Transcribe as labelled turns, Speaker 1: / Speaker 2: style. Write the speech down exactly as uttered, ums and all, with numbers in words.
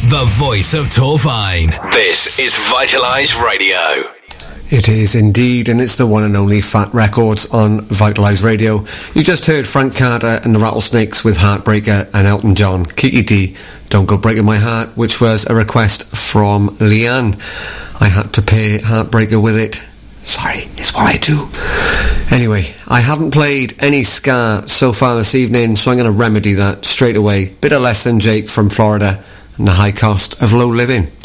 Speaker 1: The voice of Torvine. This is Vitalize Radio.
Speaker 2: It is indeed, and it's the one and only Fat Records on Vitalize Radio. You just heard Frank Carter and the Rattlesnakes with Heartbreaker, and Elton John, Kiki D, Don't Go Breaking My Heart, which was a request from Leanne. I had to pay Heartbreaker with it. Sorry, it's what I do. Anyway, I haven't played any ska so far this evening, so I'm going to remedy that straight away. Bit of Less Than Jake from Florida and the High Cost of Low Living.